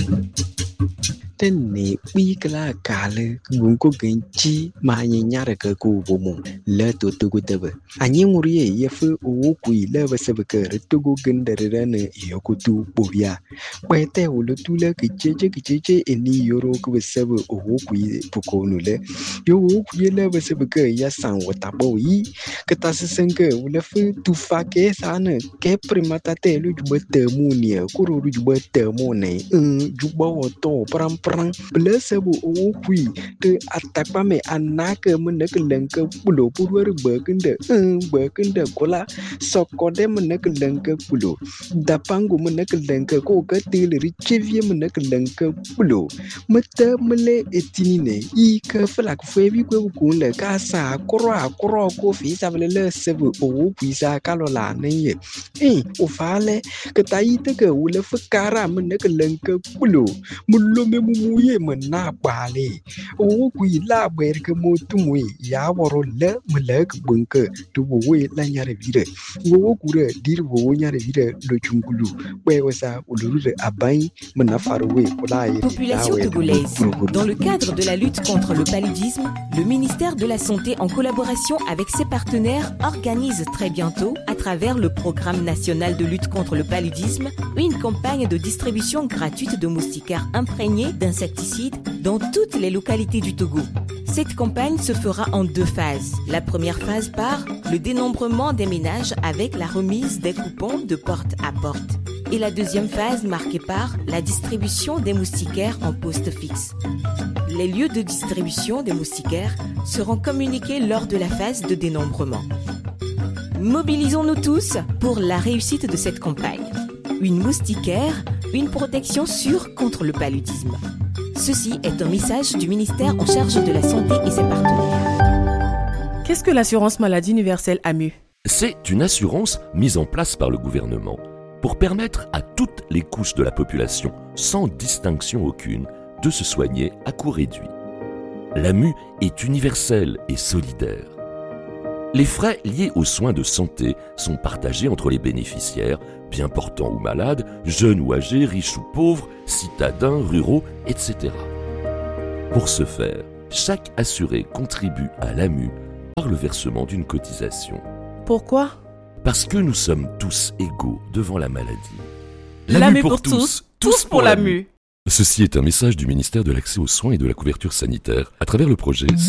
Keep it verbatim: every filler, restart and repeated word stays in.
Tene wikla kale gunko genchi ma nyanyara ka ku bomo le to to gutebe anyi ngurie yefu o ku ile basebe ka retugo gendere ne yokutu bobia kwete ulutule kicheche kicheche eni yoro ku basebe o ku pokonu le yo ku ile basebe ka ya san watabo yi katasenke ulefu tufake sana ke primata te lu jubete munia kuru jubete mone jubo to pram pram blesebo o kui te atapame anake meneke lenke pulo purwer bekende bekende kola sokode meneke lenke pulo dapangu meneke lenke ko gatil richevie meneke lenke pulo mete mele etinine i ke flak febi ko kunle kasa koro akoro ko fi savele sebo o kui sa kalola neye eh o fale ke taite ke ule fukara meneke lenke pulo mulo me muye mena bale o kui la berke motumwe ya woro le melek bunke to we la nyare vire wo kure dir wo nyare vire lo chungulu we wasa uluru abai mena farwe kula population togolaise. Dans le cadre de la lutte contre le paludisme, le ministère de la Santé en collaboration avec ses partenaires organise très bientôt à travers le programme national de lutte contre le paludisme une campagne de distribution gratuite de moustiquaires imprégnés d'insecticides dans toutes les localités du Togo. Cette campagne se fera en deux phases. La première phase par le dénombrement des ménages avec la remise des coupons de porte à porte. Et la deuxième phase marquée par la distribution des moustiquaires en poste fixe. Les lieux de distribution des moustiquaires seront communiqués lors de la phase de dénombrement. Mobilisons-nous tous pour la réussite de cette campagne. Une moustiquaire, une protection sûre contre le paludisme. Ceci est un message du ministère en charge de la santé et ses partenaires. Qu'est-ce que l'assurance maladie universelle A M U ? C'est une assurance mise en place par le gouvernement pour permettre à toutes les couches de la population, sans distinction aucune, de se soigner à coût réduit. L'A M U est universelle et solidaire. Les frais liés aux soins de santé sont partagés entre les bénéficiaires, bien portants ou malades, jeunes ou âgés, riches ou pauvres, citadins, ruraux, et cetera. Pour ce faire, chaque assuré contribue à l'A M U par le versement d'une cotisation. Pourquoi ? Parce que nous sommes tous égaux devant la maladie. L'A M U pour tous, tous pour l'A M U. Ceci est un message du ministère de l'Accès aux soins et de la couverture sanitaire à travers le projet